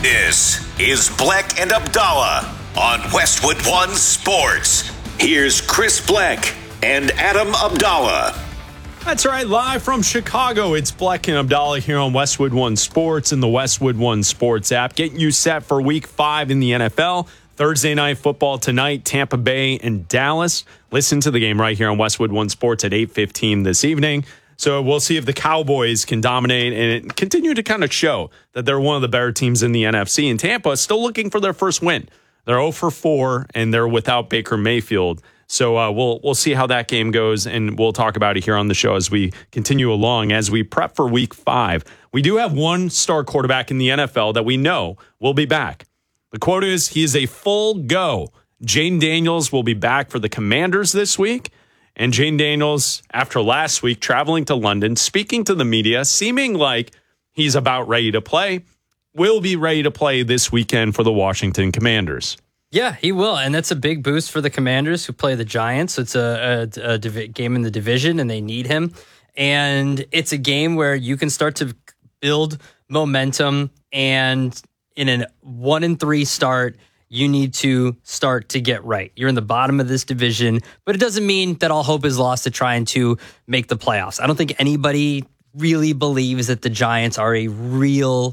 This is Bleck and Abdallah on Westwood One Sports. Here's Chris Bleck and Adam Abdallah. That's right, live from Chicago, it's Bleck and Abdallah here on Westwood One Sports and the Westwood One Sports app, getting you set for Week 5 in the NFL. Thursday night football tonight, Tampa Bay and Dallas. Listen to the game right here on Westwood One Sports at 8:15 this evening. So we'll see if the Cowboys can dominate and continue to kind of show that they're one of the better teams in the NFC. And Tampa is still looking for their first win. They're 0 for 4, and they're without Baker Mayfield. So we'll see how that game goes, and we'll talk about it here on the show as we continue along. As we prep for Week 5, we do have one star quarterback in the NFL that we know will be back. The quote is, he is a full go. Jayden Daniels will be back for the Commanders this week. And Jayden Daniels, after last week, traveling to London, speaking to the media, seeming like he's about ready to play, will be ready to play this weekend for the Washington Commanders. Yeah, he will, and that's a big boost for the Commanders who play the Giants. It's a game in the division, and they need him. And it's a game where you can start to build momentum, and in a 1-3 start, you need to start to get right. You're in the bottom of this division, but it doesn't mean that all hope is lost to trying to make the playoffs. I don't think anybody really believes that the Giants are a real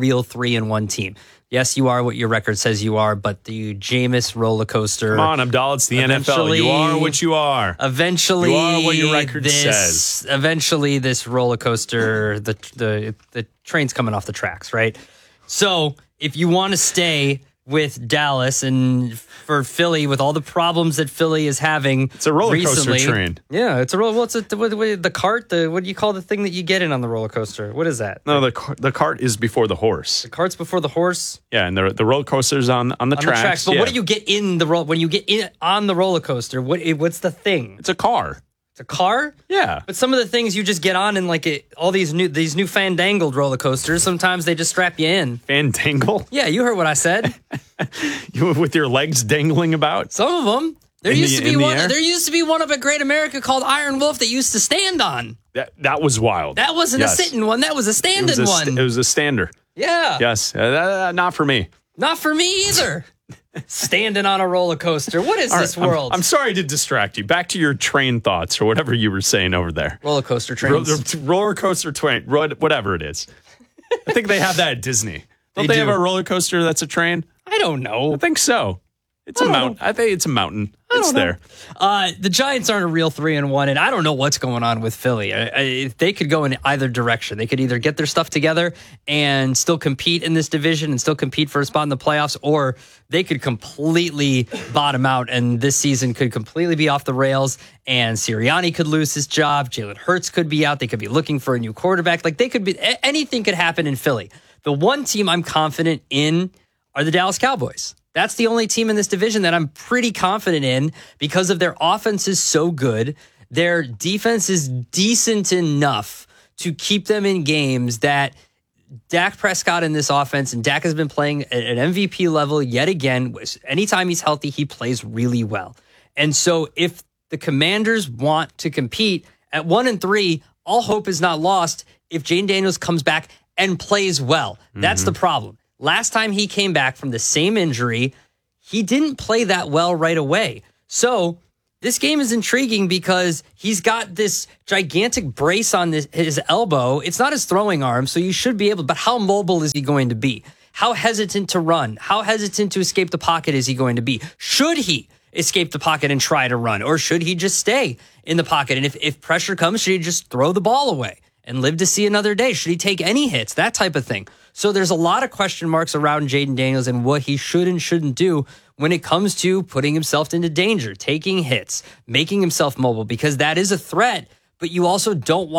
3-1 team. Yes, you are what your record says you are, but the Jameis roller coaster. Come on, Abdallah, it's the NFL. You are what you are. Eventually, you are what your record says. Eventually, this roller coaster, the train's coming off the tracks, right? So if you want to stay with Dallas and for Philly, with all the problems that Philly is having, it's a roller coaster recently, train. Yeah, it's a roller. What's it? The cart? What do you call the thing that you get in on the roller coaster? What is that? No, the cart is before the horse. The cart's before the horse. Yeah, and the roller coaster's on the tracks. But yeah. what do you get in the when you get in on the roller coaster? What's the thing? It's a car. It's a car? Yeah. But some of the things you just get on in all these new fandangled roller coasters, sometimes they just strap you in. Fandangle? Yeah, you heard what I said. You with your legs dangling about? Some of them. There used to be one up at Great America called Iron Wolf that used to stand on. That was wild. That wasn't a sitting one. That was a standing one. It was a stander. Yeah. Yes. Not for me. Not for me either. Standing on a roller coaster. What is this world? I'm sorry to distract you. Back to your train thoughts or whatever you were saying over there. Roller coaster trains. Roller coaster train. Whatever it is. I think they have that at Disney. Don't they have a roller coaster that's a train? I don't know. I think so. It's a mountain. I think it's a mountain. It's there. The Giants aren't a real 3-1, and I don't know what's going on with Philly. They could go in either direction. They could either get their stuff together and still compete in this division and still compete for a spot in the playoffs, or they could completely bottom out, and this season could completely be off the rails, and Sirianni could lose his job. Jalen Hurts could be out. They could be looking for a new quarterback. Anything could happen in Philly. The one team I'm confident in are the Dallas Cowboys. That's the only team in this division that I'm pretty confident in because of their offense is so good. Their defense is decent enough to keep them in games that Dak Prescott in this offense, and Dak has been playing at an MVP level yet again. Anytime he's healthy, he plays really well. And so if the Commanders want to compete at 1-3, all hope is not lost if Jayden Daniels comes back and plays well. That's the problem. Last time he came back from the same injury, he didn't play that well right away. So this game is intriguing because he's got this gigantic brace on his elbow. It's not his throwing arm, so you should be able, but how mobile is he going to be? How hesitant to run? How hesitant to escape the pocket is he going to be? Should he escape the pocket and try to run? Or should he just stay in the pocket? And if pressure comes, should he just throw the ball away and live to see another day? Should he take any hits? That type of thing. So there's a lot of question marks around Jayden Daniels and what he should and shouldn't do when it comes to putting himself into danger, taking hits, making himself mobile, because that is a threat, but you also don't want